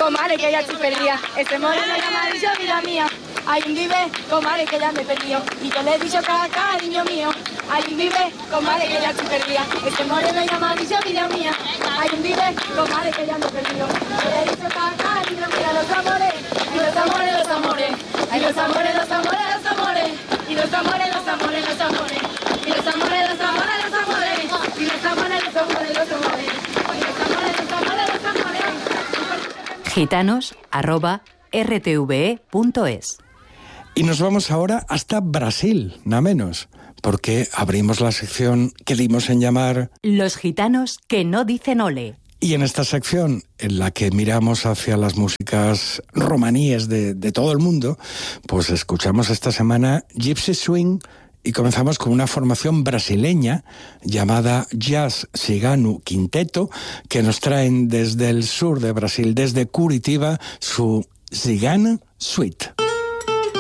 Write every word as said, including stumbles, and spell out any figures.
comadre, que ya estoy perdida. Este moreno y amarillo, vida mía. Ahí vive, comadre, que ya me he perdido. Y yo le he dicho caca, niño mío. Ahí vive, comadre, que ya estoy perdida. Este moreno y amarillo, vida mía. Ahí vive, comadre, que ya me he perdido. Yo le he dicho caca, niño mío. Los amores, y los amores, los amores. Y los amores, los amores, los amores. Y los amores, los amores, los amores. Y los amores, los amores, los amores. Y los amores, los amores, los amores. Y los amores, los amores, los amores. Gitanos arroba r t v e punto es. Y nos vamos ahora hasta Brasil, nada menos, porque abrimos la sección que dimos en llamar Los gitanos que no dicen ole. Y en esta sección, en la que miramos hacia las músicas romaníes de, de todo el mundo, pues escuchamos esta semana Gypsy Swing y comenzamos con una formación brasileña llamada Jazz Cigano Quinteto, que nos traen desde el sur de Brasil, desde Curitiba, su Cigano Suite.